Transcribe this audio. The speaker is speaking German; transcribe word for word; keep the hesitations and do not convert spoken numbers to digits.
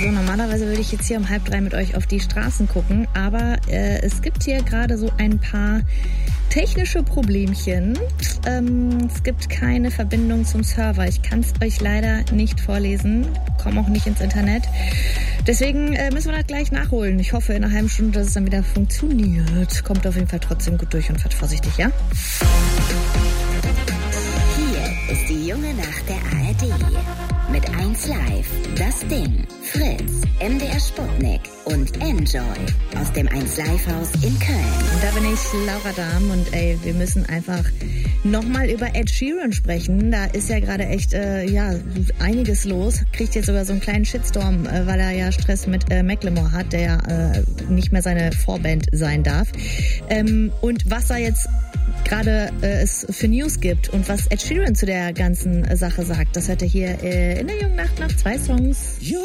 So, normalerweise würde ich jetzt hier um halb drei mit euch auf die Straßen gucken, aber äh, es gibt hier gerade so ein paar technische Problemchen. Ähm, es gibt keine Verbindung zum Server. Ich kann es euch leider nicht vorlesen, komme auch nicht ins Internet. Deswegen äh, müssen wir das gleich nachholen. Ich hoffe in einer halben Stunde, dass es dann wieder funktioniert. Kommt auf jeden Fall trotzdem gut durch und fahrt vorsichtig, ja? Hier ist die junge Nacht der A R D. Mit eins Live, Das Ding, Fritz, M D R Sputnik und Enjoy aus dem eins Live Haus in Köln. Und da bin ich, Laura Dahm, und ey, wir müssen einfach nochmal über Ed Sheeran sprechen. Da ist ja gerade echt, äh, ja, einiges los. Kriegt jetzt sogar so einen kleinen Shitstorm, äh, weil er ja Stress mit äh, Macklemore hat, der ja äh, nicht mehr seine Vorband sein darf. Ähm, und was er jetzt gerade äh, es für News gibt und was Ed Sheeran zu der ganzen äh, Sache sagt, das hört ihr hier äh, in der jungen Nacht nach zwei Songs.